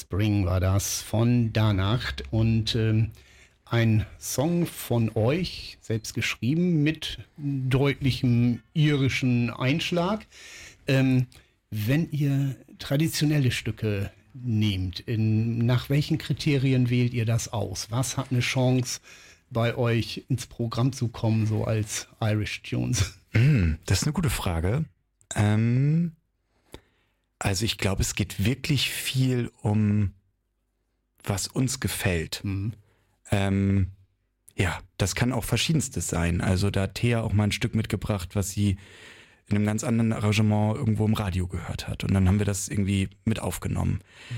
Spring war das von Danacht und ein Song von euch, selbst geschrieben, mit deutlichem irischen Einschlag. Wenn ihr traditionelle Stücke nehmt, nach welchen Kriterien wählt ihr das aus? Was hat eine Chance, bei euch ins Programm zu kommen, so als Irish Tunes? Das ist eine gute Frage. Also ich glaube, es geht wirklich viel um, was uns gefällt. Ja, das kann auch Verschiedenstes sein. Also da hat Thea auch mal ein Stück mitgebracht, was sie in einem ganz anderen Arrangement irgendwo im Radio gehört hat. Und dann haben wir das irgendwie mit aufgenommen.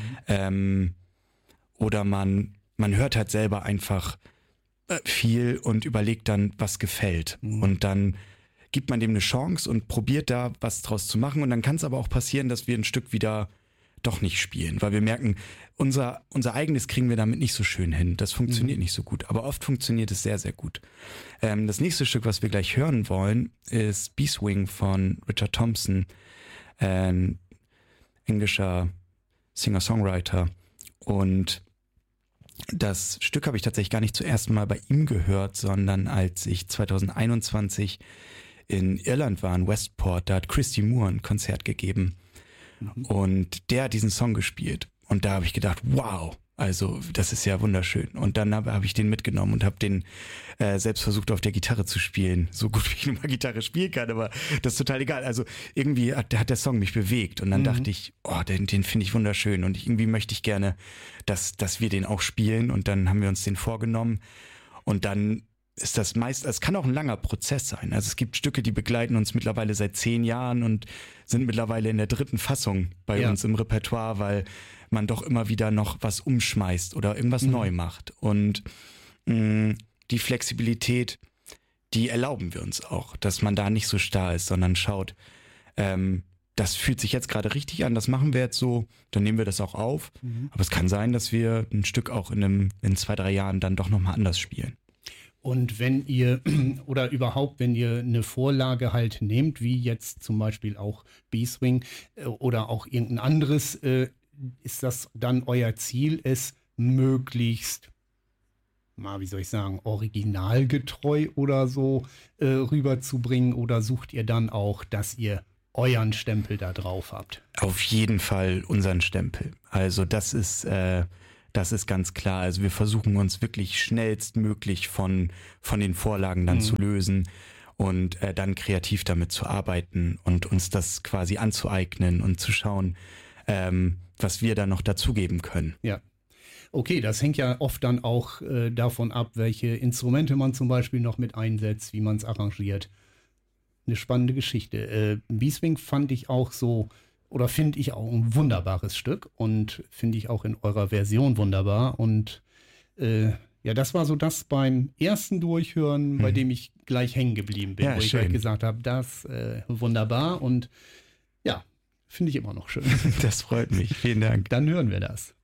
Oder man hört halt selber einfach viel und überlegt dann, was gefällt. Und dann gibt man dem eine Chance und probiert da was draus zu machen. Und dann kann es aber auch passieren, dass wir ein Stück wieder doch nicht spielen, weil wir merken, unser eigenes kriegen wir damit nicht so schön hin. Das funktioniert nicht so gut, aber oft funktioniert es sehr, sehr gut. Das nächste Stück, was wir gleich hören wollen, ist Beeswing von Richard Thompson, ein englischer Singer-Songwriter. Und das Stück habe ich tatsächlich gar nicht zum ersten Mal bei ihm gehört, sondern als ich 2021 in Irland war, in Westport, da hat Christy Moore ein Konzert gegeben. Und der hat diesen Song gespielt. Und da habe ich gedacht, wow, also das ist ja wunderschön. Und dann habe ich den mitgenommen und habe den selbst versucht auf der Gitarre zu spielen. So gut wie ich nun mal Gitarre spielen kann, aber das ist total egal. Also irgendwie hat der Song mich bewegt. Und dann dachte ich, oh, den finde ich wunderschön. Und irgendwie möchte ich gerne, dass wir den auch spielen. Und dann haben wir uns den vorgenommen. Und dann ist das es kann auch ein langer Prozess sein. Also es gibt Stücke, die begleiten uns mittlerweile seit 10 Jahren und sind mittlerweile in der 3. Fassung bei uns im Repertoire, weil man doch immer wieder noch was umschmeißt oder irgendwas neu macht. Und die Flexibilität, die erlauben wir uns auch, dass man da nicht so starr ist, sondern schaut, das fühlt sich jetzt gerade richtig an, das machen wir jetzt so, dann nehmen wir das auch auf. Aber es kann sein, dass wir ein Stück auch in 2, 3 Jahren dann doch nochmal anders spielen. Und wenn ihr, oder überhaupt, wenn ihr eine Vorlage halt nehmt, wie jetzt zum Beispiel auch Beeswing oder auch irgendein anderes, ist das dann euer Ziel, es möglichst, wie soll ich sagen, originalgetreu oder so rüberzubringen? Oder sucht ihr dann auch, dass ihr euren Stempel da drauf habt? Auf jeden Fall unseren Stempel. Also das ist ganz klar. Also wir versuchen uns wirklich schnellstmöglich von den Vorlagen dann zu lösen und dann kreativ damit zu arbeiten und uns das quasi anzueignen und zu schauen, was wir da noch dazugeben können. Ja. Okay, das hängt ja oft dann auch davon ab, welche Instrumente man zum Beispiel noch mit einsetzt, wie man es arrangiert. Eine spannende Geschichte. Beeswing fand ich auch so, oder finde ich auch ein wunderbares Stück und finde ich auch in eurer Version wunderbar. Und ja, das war so das beim ersten Durchhören, bei dem ich gleich hängen geblieben bin, Ja, wo ich schön. gleich gesagt habe, das wunderbar und ja, finde ich immer noch schön. Das freut mich. Vielen Dank. Dann hören wir das.